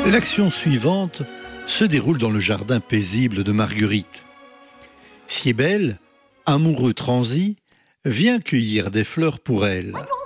L'action suivante se déroule dans le jardin paisible de Marguerite. Siebel, amoureux transi, vient cueillir des fleurs pour elle.